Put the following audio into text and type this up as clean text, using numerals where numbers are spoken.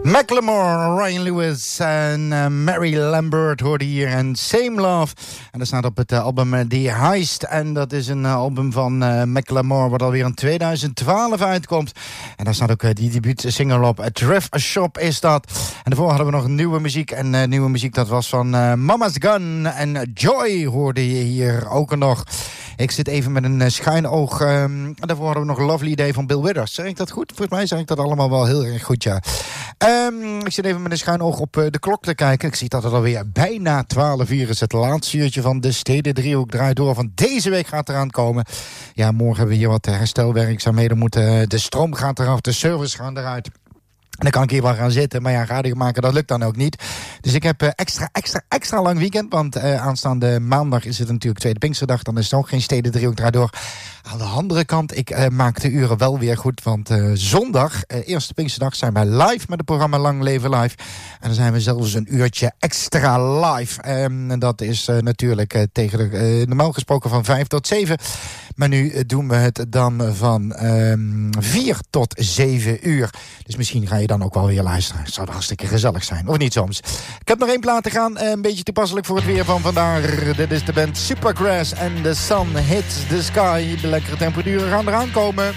Macklemore, Ryan Lewis en Mary Lambert hoorde hier en Same Love. En dat staat op het album The Heist. En dat is een album van Macklemore wat alweer in 2012 uitkomt. En daar staat ook die debuutsingle op. Thrift Shop is dat. En daarvoor hadden we nog nieuwe muziek. En nieuwe muziek dat was van Mama's Gun. En Joy hoorde je hier ook nog. Ik zit even met een schuin oog. En daarvoor hadden we nog Lovely Day van Bill Withers. Zeg ik dat goed? Volgens mij zeg ik dat allemaal wel heel erg goed, ja. Ik zit even met een schuin oog op de klok te kijken. Ik zie dat het alweer bijna 12 uur is. Het laatste uurtje van de Stedendriehoek draait door van deze week gaat eraan komen. Ja, morgen hebben we hier wat herstelwerkzaamheden moeten. De stroom gaat eraf, de servers gaan eruit. En dan kan ik hier wel gaan zitten, maar ja, radio maken, dat lukt dan ook niet. Dus ik heb extra lang weekend, want aanstaande maandag is het natuurlijk Tweede Pinksterdag. Dan is het ook geen Stedendriehoek draait door. Aan de andere kant, ik maak de uren wel weer goed, want zondag, eerste Pinksterdag, zijn wij live met het programma Lang Leven Live. En dan zijn we zelfs een uurtje extra live. En dat is natuurlijk normaal gesproken van 5 tot 7. Maar nu doen we het dan van 4 tot 7 uur. Dus misschien ga je dan ook wel weer luisteren. Het zou hartstikke gezellig zijn, of niet soms? Ik heb nog 1 plaat te gaan, een beetje toepasselijk voor het weer van vandaag. Dit is de band Supergrass en The Sun Hits the Sky. De lekkere temperaturen gaan eraan komen.